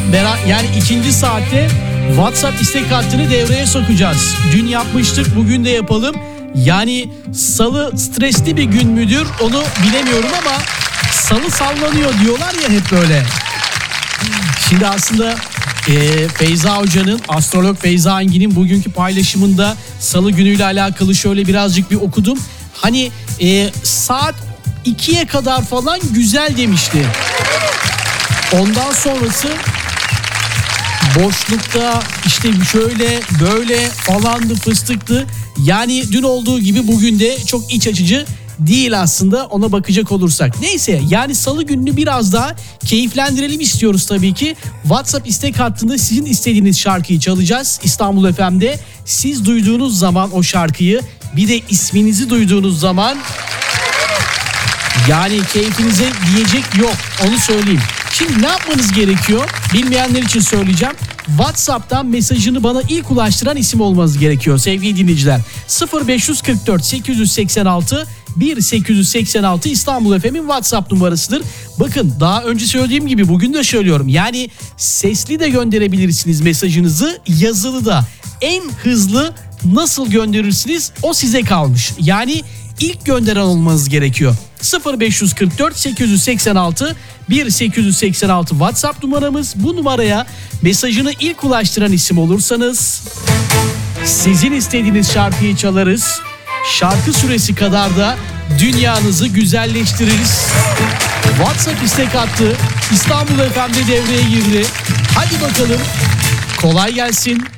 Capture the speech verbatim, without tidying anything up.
bera- yani ikinci saatte WhatsApp istek hattını devreye sokacağız. Dün yapmıştık, bugün de yapalım. Yani salı stresli bir gün müdür onu bilemiyorum ama salı sallanıyor diyorlar ya hep böyle. Şimdi aslında e, Feyza Hoca'nın, astrolog Feyza Engin'in bugünkü paylaşımında salı günüyle alakalı şöyle birazcık bir okudum. Hani e, saat ikiye kadar falan güzel demişti. Ondan sonrası boşlukta işte şöyle böyle falandı fıstıktı. Yani dün olduğu gibi bugün de çok iç açıcı değil aslında, ona bakacak olursak. Neyse, yani salı gününü biraz daha keyiflendirelim istiyoruz tabii ki. WhatsApp istek hattında sizin istediğiniz şarkıyı çalacağız İstanbul F M'de. Siz duyduğunuz zaman o şarkıyı, bir de isminizi duyduğunuz zaman, yani keyfinize diyecek yok, onu söyleyeyim. Şimdi ne yapmanız gerekiyor? Bilmeyenler için söyleyeceğim. WhatsApp'tan mesajını bana ilk ulaştıran isim olmanız gerekiyor sevgili dinleyiciler. sıfır beş kırk dört sekiz yüz seksen altı bir sekiz yüz seksen altı İstanbul F M'in WhatsApp numarasıdır. Bakın, daha önce söylediğim gibi bugün de söylüyorum. Yani sesli de gönderebilirsiniz mesajınızı, yazılı da. En hızlı nasıl gönderirsiniz o size kalmış. Yani ilk gönderen olmanız gerekiyor. sıfır beş kırk dört sekiz yüz seksen altı bir sekiz yüz seksen altı WhatsApp numaramız. Bu numaraya mesajını ilk ulaştıran isim olursanız sizin istediğiniz şarkıyı çalarız. Şarkı süresi kadar da dünyanızı güzelleştiririz. WhatsApp istek hattı İstanbul F M'de devreye girdi. Hadi bakalım, kolay gelsin.